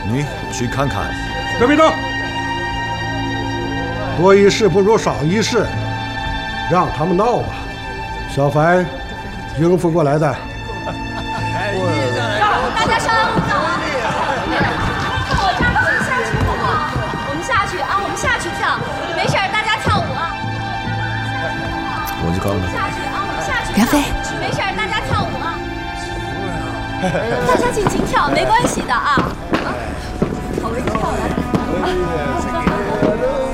你去看看。 这边动！多一事不如少一事，让他们闹吧。小凡应付过来的。 大家稍安勿躁啊！我扎起下去好不好？我们下去啊，我们下去跳，没事，大家跳舞啊。 我就告诉你， 下去啊，我们下去。 梁飞， 没事，大家跳舞啊。大家尽情跳，没关系的啊。好跳的。